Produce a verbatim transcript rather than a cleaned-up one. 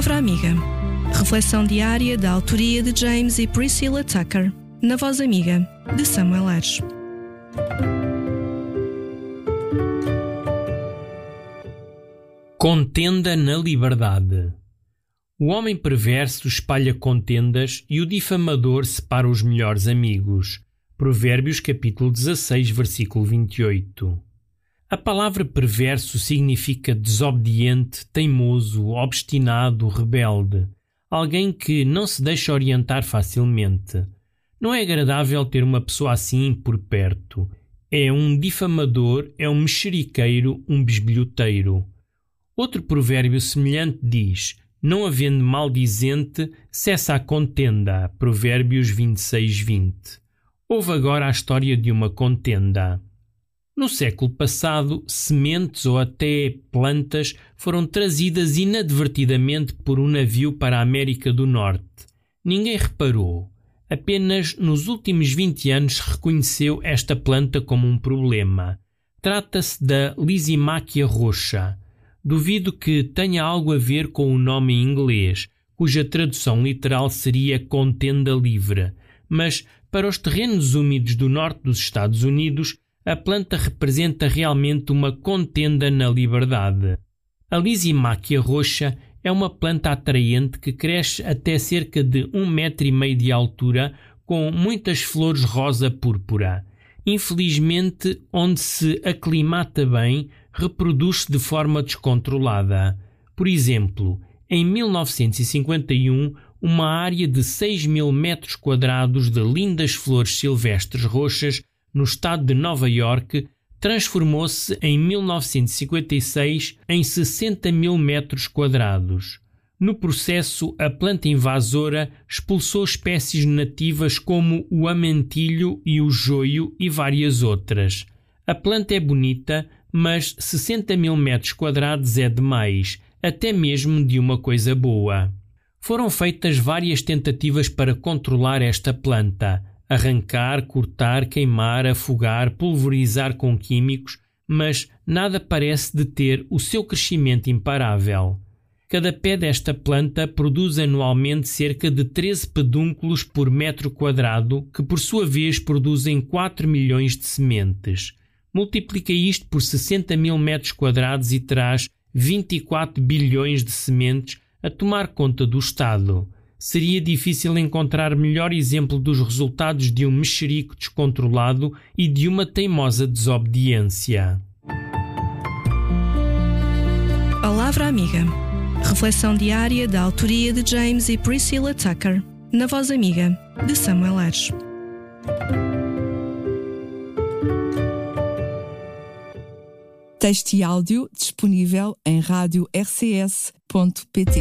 Palavra Amiga. Reflexão diária da autoria de James e Priscilla Tucker, na voz amiga de Samuel Ares. Contenda na liberdade. O homem perverso espalha contendas e o difamador separa os melhores amigos. Provérbios capítulo dezasseis, versículo vinte e oito. A palavra perverso significa desobediente, teimoso, obstinado, rebelde. Alguém que não se deixa orientar facilmente. Não é agradável ter uma pessoa assim por perto. É um difamador, é um mexeriqueiro, um bisbilhoteiro. Outro provérbio semelhante diz: não havendo maldizente, cessa a contenda. Provérbios vinte e seis, vinte. Houve agora a história de uma contenda. No século passado, sementes ou até plantas foram trazidas inadvertidamente por um navio para a América do Norte. Ninguém reparou. Apenas nos últimos vinte anos se reconheceu esta planta como um problema. Trata-se da Lysimachia roxa. Duvido que tenha algo a ver com o nome em inglês, cuja tradução literal seria contenda livre, mas para os terrenos úmidos do norte dos Estados Unidos, a planta representa realmente uma contenda na liberdade. A Lysimachia roxa é uma planta atraente que cresce até cerca de um metro e meio de altura, com muitas flores rosa-púrpura. Infelizmente, onde se aclimata bem, reproduz-se de forma descontrolada. Por exemplo, em mil novecentos e cinquenta e um, uma área de seis mil metros quadrados de lindas flores silvestres roxas no estado de Nova Iorque transformou-se em mil novecentos e cinquenta e seis em sessenta mil metros quadrados. No processo, a planta invasora expulsou espécies nativas como o amentilho e o joio e várias outras. A planta é bonita, mas sessenta mil metros quadrados é demais, até mesmo de uma coisa boa. Foram feitas várias tentativas para controlar esta planta, arrancar, cortar, queimar, afogar, pulverizar com químicos, mas nada parece deter o seu crescimento imparável. Cada pé desta planta produz anualmente cerca de treze pedúnculos por metro quadrado, que por sua vez produzem quatro milhões de sementes. Multiplica isto por sessenta mil metros quadrados e terás vinte e quatro bilhões de sementes a tomar conta do estado. Seria difícil encontrar melhor exemplo dos resultados de um mexerico descontrolado e de uma teimosa desobediência. Palavra Amiga. Reflexão diária da autoria de James e Priscilla Tucker, na voz amiga de Samuel Ares. Texto e áudio disponível em rádio r c s ponto p t.